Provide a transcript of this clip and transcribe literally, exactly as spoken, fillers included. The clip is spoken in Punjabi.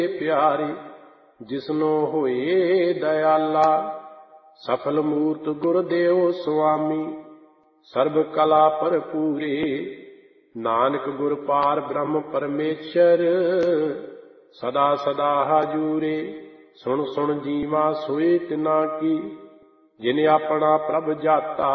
ਪਿਆਰੇ, ਜਿਸਨੋ ਹੋਏ ਦਇਆਲਾ। ਸਫਲ ਮੂਰਤ ਗੁਰਦੇਵ ਸੁਆਮੀ, ਸਰਬ ਕਲਾ ਭਰਪੂਰੇ। ਨਾਨਕ ਗੁਰ ਪਾਰ ਬ੍ਰਹਮ ਪਰਮੇਸ਼ਰ, ਸਦਾ ਸਦਾ ਹਾਜੂਰੇ। ਸੁਣ ਸੁਣ ਜੀਵਾ ਸੋਏ ਤਿਨਾ ਕੀ, ਜਿਨ ਆਪਣਾ ਪ੍ਰਭ ਜਾਤਾ।